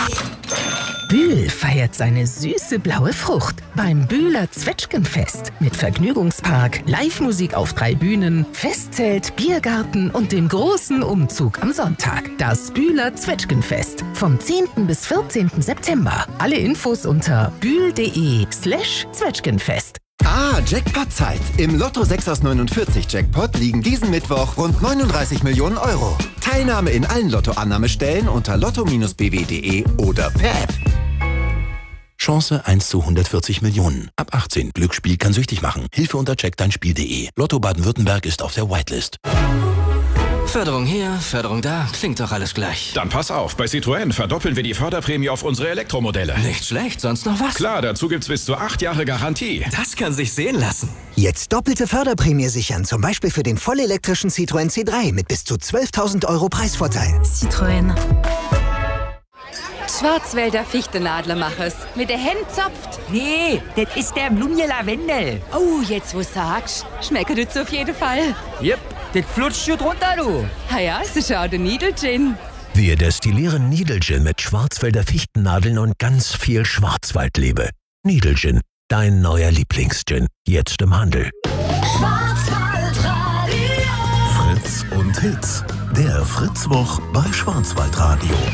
Bühl feiert seine süße blaue Frucht beim Bühler Zwetschgenfest mit Vergnügungspark, Live-Musik auf 3 Bühnen, Festzelt, Biergarten und dem großen Umzug am Sonntag. Das Bühler Zwetschgenfest vom 10. bis 14. September. Alle Infos unter bühl.de/Zwetschgenfest. Jackpot-Zeit. Im Lotto 6 aus 49 Jackpot liegen diesen Mittwoch rund 39 Millionen Euro. Teilnahme in allen Lotto-Annahmestellen unter lotto-bw.de oder per App. Chance 1 zu 140 Millionen. Ab 18. Glücksspiel kann süchtig machen. Hilfe unter checkdeinspiel.de. Lotto Baden-Württemberg ist auf der Whitelist. Förderung hier, Förderung da, klingt doch alles gleich. Dann pass auf, bei Citroën verdoppeln wir die Förderprämie auf unsere Elektromodelle. Nicht schlecht, sonst noch was? Klar, dazu gibt's bis zu 8 Jahre Garantie. Das kann sich sehen lassen. Jetzt doppelte Förderprämie sichern, zum Beispiel für den vollelektrischen Citroën C3 mit bis zu 12.000 € Preisvorteil. Citroën. Schwarzwälder Fichtenadlermachers. Mit der Hand zopft. Nee, das ist der Blumje Lavendel. Oh, jetzt wo sagst, schmeckt das auf jeden Fall. Jep, das flutscht schon drunter, du. Ja, so schau der Needle Gin. Wir destillieren Needle Gin mit Schwarzwälder Fichtennadeln und ganz viel Schwarzwaldliebe. Needle Gin, dein neuer Lieblingsgin. Jetzt im Handel. Fritz und Hits. Der Fritzwoch bei Schwarzwaldradio.